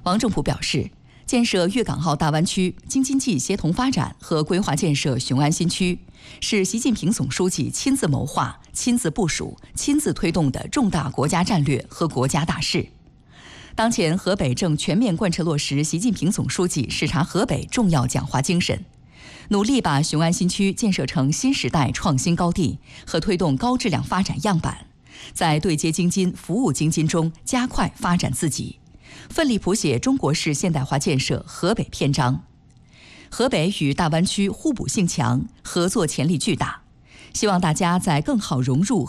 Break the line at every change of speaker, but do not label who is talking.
王正普表示，建设粤港澳大湾区、京津冀协同发展和规划建设雄安新区，是习近平总书记亲自谋划、亲自部署、亲自推动的重大国家战略和国家大事。当前，河北正全面贯彻落实习近平总书记视察河北重要讲话精神，努力把雄安新区建设成新时代创新高地和推动高质量发展样板，在对接京津、服务京津中加快发展自己，奋力谱写中国式现代化建设河北篇章。河北与大湾区互补性强，合作潜力巨大，希望大家在更好融入